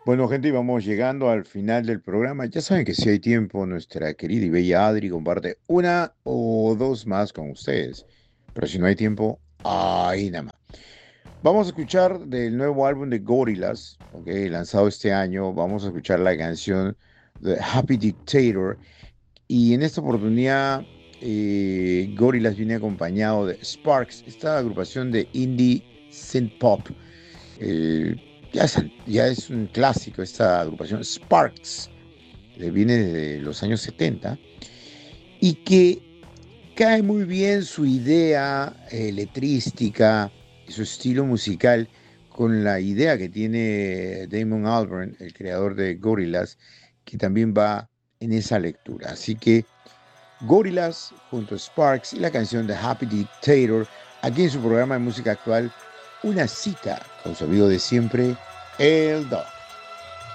Bueno, gente, vamos llegando al final del programa. Ya saben que si hay tiempo, nuestra querida y bella Adri comparte una o dos más con ustedes. Pero si no hay tiempo, ahí nada más. Vamos a escuchar del nuevo álbum de Gorillaz, okay, lanzado este año. Vamos a escuchar la canción The Happy Dictator. Y en esta oportunidad, Gorillaz viene acompañado de Sparks, esta agrupación de indie synth pop. Eh, ya es un clásico esta agrupación, Sparks, viene desde los años 70 y que cae muy bien su idea letrística y su estilo musical con la idea que tiene Damon Albarn, el creador de Gorillaz, que también va en esa lectura. Así que Gorillaz junto a Sparks y la canción de Happy Dictator, aquí en su programa de música actual, una cita con su amigo de siempre, el Doc.